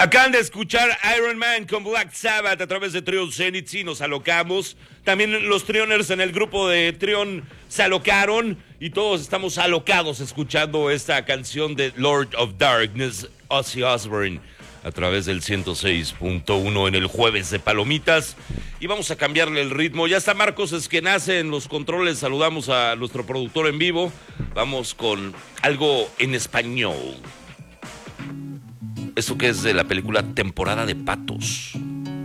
Acaban de escuchar Iron Man con Black Sabbath a través de Trion Zenith. Sí, nos alocamos. También los Trioners en el grupo de Trion se alocaron. Y todos estamos alocados escuchando esta canción de Lord of Darkness, Ozzy Osbourne, a través del 106.1 en el jueves de Palomitas. Y vamos a cambiarle el ritmo. Ya está Marcos Esquenace en los controles. Saludamos a nuestro productor en vivo. Vamos con algo en español. Esto que es de la película Temporada de Patos.